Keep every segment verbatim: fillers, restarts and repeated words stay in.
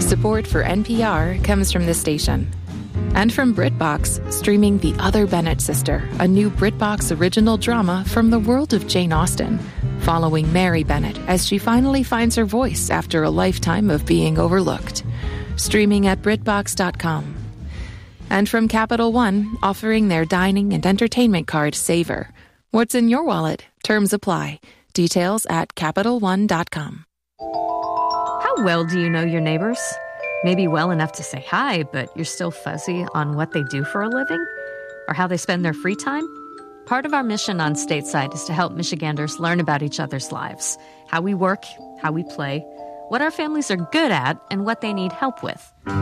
Support for N P R comes from this station. And from BritBox, streaming The Other Bennett Sister, a new BritBox original drama from the world of Jane Austen, following Mary Bennett as she finally finds her voice after a lifetime of being overlooked. Streaming at Britbox dot com. And from Capital One, offering their dining and entertainment card Savor. What's in your wallet? Terms apply. Details at Capital One dot com. How well do you know your neighbors? Maybe well enough to say hi, but you're still fuzzy on what they do for a living? Or how they spend their free time? Part of our mission on Stateside is to help Michiganders learn about each other's lives, how we work, how we play, what our families are good at, and what they need help with.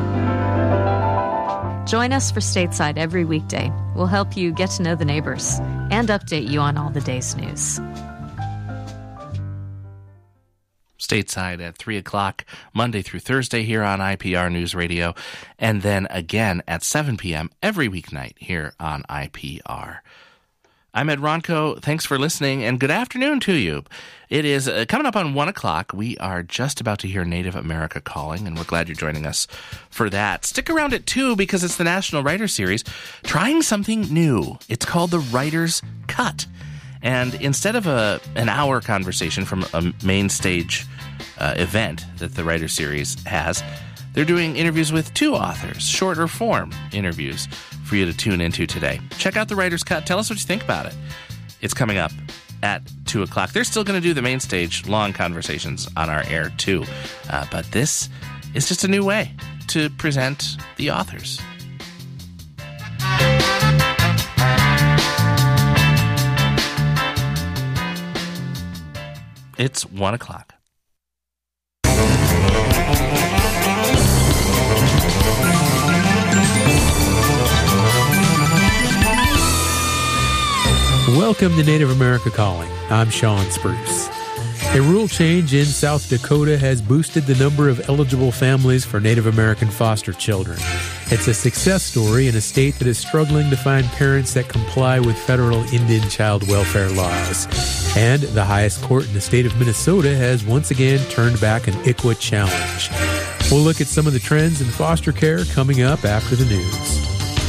Join us for Stateside every weekday. We'll help you get to know the neighbors and update you on all the day's news. Stateside at three o'clock, Monday through Thursday here on I P R News Radio, and then again at seven p.m. every weeknight here on I P R. I'm Ed Ronco. Thanks for listening, and good afternoon to you. It is uh, coming up on one o'clock. We are just about to hear Native America Calling, and we're glad you're joining us for that. Stick around at two because it's the National Writer Series, trying something new. It's called the Writer's Cut. And instead of a an hour conversation from a main stage uh, event that the Writer Series has, they're doing interviews with two authors, shorter form interviews for you to tune into today. Check out the Writer's Cut. Tell us what you think about it. It's coming up at two o'clock. They're still going to do the main stage long conversations on our air too. Uh, but this is just a new way to present the authors. It's one o'clock. Welcome to Native America Calling. I'm Sean Spruce. A rule change in South Dakota has boosted the number of eligible families for Native American foster children. It's a success story in a state that is struggling to find parents that comply with federal Indian child welfare laws. And the highest court in the state of Minnesota has once again turned back an I C W A challenge. We'll look at some of the trends in foster care coming up after the news.